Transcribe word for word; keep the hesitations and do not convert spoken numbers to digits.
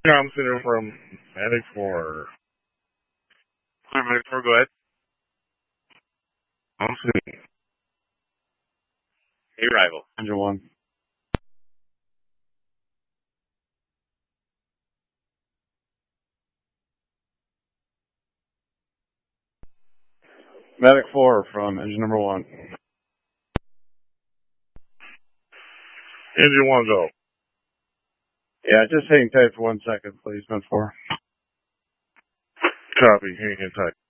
Tom Center from Medic four. Medic four, go ahead. I'm sitting. Hey, rival. Engine one. Medic four from engine number one. Engine one, go. Yeah, just hang tight for one second, please, Med four. Copy, hang in tight.